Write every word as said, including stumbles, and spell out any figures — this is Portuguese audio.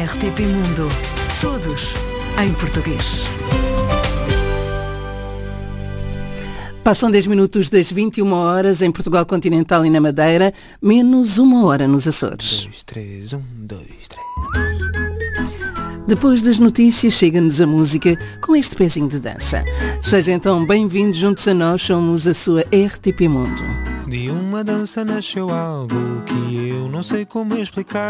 R T P Mundo. Todos em português. Passam dez minutos das vinte e uma horas em Portugal Continental e na Madeira, menos uma hora nos Açores. Dois, três, um, dois, três. Depois das notícias, chega-nos a música com este pezinho de dança. Seja então bem-vindo juntos a nós, somos a sua R T P Mundo. De uma dança nasceu algo que eu não sei como explicar.